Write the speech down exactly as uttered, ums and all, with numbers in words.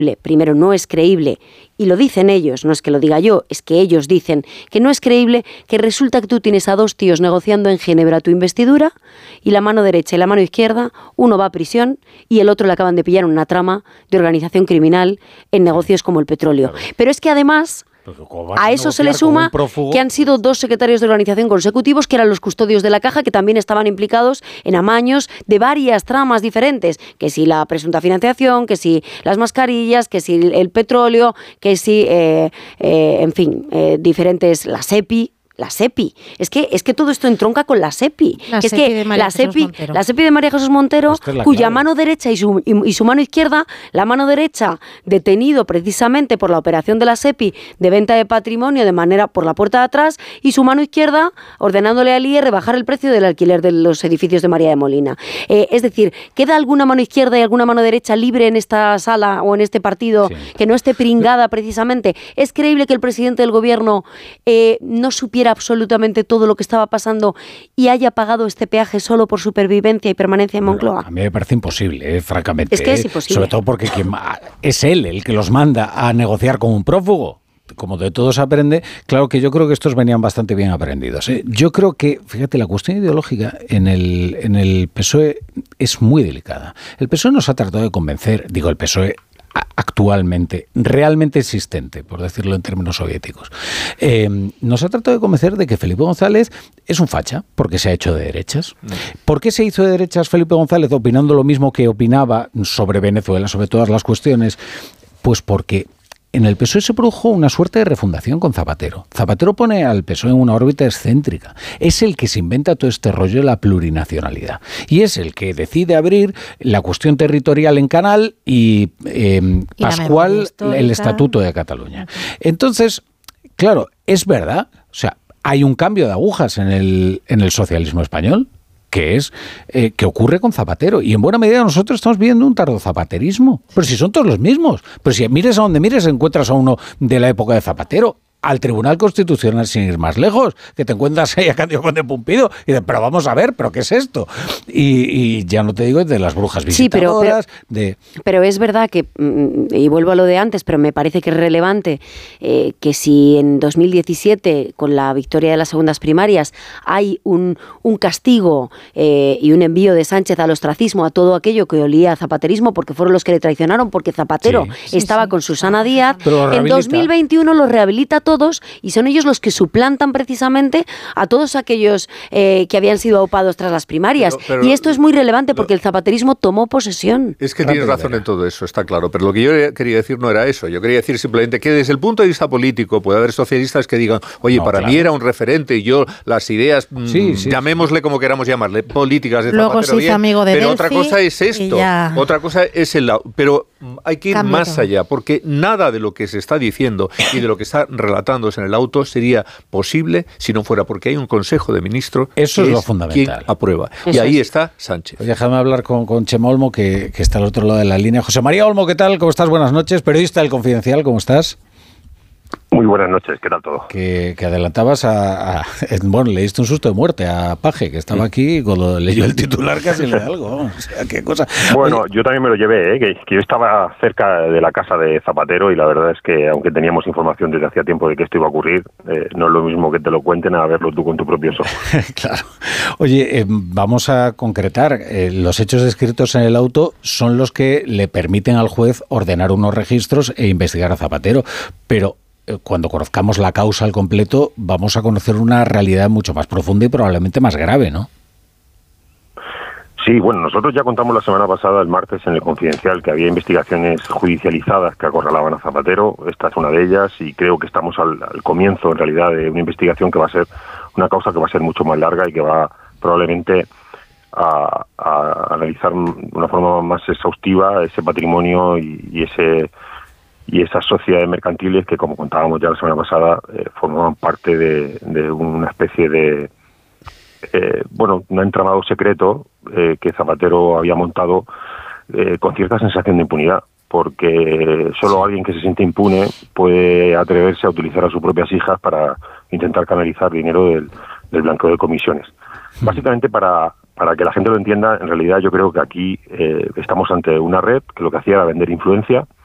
primero, no es creíble, y lo dicen ellos, no es que lo diga yo, es que ellos dicen que no es creíble que resulta que tú tienes a dos tíos negociando en Ginebra tu investidura y la mano derecha y la mano izquierda, uno va a prisión y el otro le acaban de pillar en una trama de organización criminal en negocios como el petróleo. Claro. Pero es que además... A eso se le suma que han sido dos secretarios de organización consecutivos que eran los custodios de la caja, que también estaban implicados en amaños de varias tramas diferentes, que si la presunta financiación, que si las mascarillas, que si el petróleo, que si, eh, eh, en fin, eh, diferentes, la SEPI. La SEPI. Es que, es que todo esto entronca con la SEPI. La que es SEPI que de María la Jesús SEPI, Montero. la SEPI de María Jesús Montero, cuya clave. mano derecha y su, y, y su mano izquierda, la mano derecha detenido precisamente por la operación de la SEPI de venta de patrimonio de manera por la puerta de atrás, y su mano izquierda ordenándole al I E rebajar el precio del alquiler de los edificios de María de Molina. Eh, es decir, ¿queda alguna mano izquierda y alguna mano derecha libre en esta sala o en este partido sí. que no esté pringada precisamente? ¿Es creíble que el presidente del gobierno eh, no supiera absolutamente todo lo que estaba pasando y haya pagado este peaje solo por supervivencia y permanencia en Moncloa? Bueno, a mí me parece imposible, eh, francamente. Es que es eh, imposible. Sobre todo porque quien, es él el que los manda a negociar con un prófugo. Como de todos aprende, claro que yo creo que estos venían bastante bien aprendidos. ¿eh? Yo creo que, fíjate, la cuestión ideológica en el, en el P S O E es muy delicada. El P S O E nos ha tratado de convencer, digo el P S O E actualmente, realmente existente, por decirlo en términos soviéticos, eh, nos ha tratado de convencer de que Felipe González es un facha, porque se ha hecho de derechas. ¿Por qué se hizo de derechas Felipe González opinando lo mismo que opinaba sobre Venezuela, sobre todas las cuestiones? Pues porque en el P S O E se produjo una suerte de refundación con Zapatero. Zapatero pone al P S O E en una órbita excéntrica. Es el que se inventa todo este rollo de la plurinacionalidad. Y es el que decide abrir la cuestión territorial en Canal y, eh, y Pascual el Estatuto de Cataluña. Entonces, claro, es verdad. O sea, hay un cambio de agujas en el, en el socialismo español, que es eh, que ocurre con Zapatero. Y en buena medida nosotros estamos viendo un tardo zapaterismo. Pero si son todos los mismos. Pero si mires a donde mires encuentras a uno de la época de Zapatero. Al Tribunal Constitucional, sin ir más lejos, que te encuentras ahí a Cándido Conde Pumpido y dices, pero vamos a ver, ¿pero qué es esto? Y, y ya no te digo de las brujas visitadoras. Sí, pero, de... pero es verdad que, y vuelvo a lo de antes, pero me parece que es relevante eh, que si en dos mil diecisiete, con la victoria de las segundas primarias, hay un, un castigo eh, y un envío de Sánchez al ostracismo, a todo aquello que olía a zapaterismo, porque fueron los que le traicionaron, porque Zapatero sí, sí, estaba sí. con Susana Díaz, en dos mil veintiuno los rehabilita todos. Todos, y son ellos los que suplantan precisamente a todos aquellos eh, que habían sido aupados tras las primarias. Pero, pero, y esto es muy relevante porque lo, el zapaterismo tomó posesión. Es que tienes razón en todo eso, está claro. Pero lo que yo quería decir no era eso. Yo quería decir simplemente que desde el punto de vista político puede haber socialistas que digan, oye, no, para claro. mí era un referente y yo las ideas, sí, sí, llamémosle sí. como queramos llamarle, políticas de Luego Zapatero, se hizo amigo de pero Delphi, otra cosa es esto. Ya... Otra cosa es el lado. Pero hay que ir Cambio más todo. allá, porque nada de lo que se está diciendo y de lo que está relatándose en el auto sería posible si no fuera porque hay un Consejo de Ministros eso que es lo es fundamental quien aprueba. Eso y ahí es. está Sánchez. Pues déjame hablar con, con Chema Olmo, que, que está al otro lado de la línea. José María Olmo, ¿qué tal? ¿Cómo estás? Buenas noches. Periodista del Confidencial, ¿cómo estás? Muy buenas noches, ¿qué tal todo? Que, que adelantabas a, a... Bueno, le diste un susto de muerte a Paje, que estaba aquí y cuando leyó el titular casi le da algo. O sea, qué cosa. Bueno, Oye, yo también me lo llevé, ¿eh? que, que yo estaba cerca de la casa de Zapatero y la verdad es que, aunque teníamos información desde hacía tiempo de que esto iba a ocurrir, eh, no es lo mismo que te lo cuenten a verlo tú con tus propios ojos. Claro. Oye, eh, vamos a concretar. Eh, los hechos descritos en el auto son los que le permiten al juez ordenar unos registros e investigar a Zapatero, pero cuando conozcamos la causa al completo, vamos a conocer una realidad mucho más profunda y probablemente más grave, ¿no? Sí, bueno, nosotros ya contamos la semana pasada, el martes, en el Confidencial, que había investigaciones judicializadas que acorralaban a Zapatero. Esta es una de ellas y creo que estamos al, al comienzo, en realidad, de una investigación que va a ser una causa que va a ser mucho más larga y que va probablemente a, a analizar de una forma más exhaustiva ese patrimonio y, y ese... y esas sociedades mercantiles que, como contábamos ya la semana pasada, eh, formaban parte de, de una especie de, eh, bueno, un entramado secreto eh, que Zapatero había montado eh, con cierta sensación de impunidad, porque solo alguien que se siente impune puede atreverse a utilizar a sus propias hijas para intentar canalizar dinero del, del blanqueo de comisiones. Básicamente, para, para que la gente lo entienda, en realidad yo creo que aquí eh, estamos ante una red que lo que hacía era vender influencia,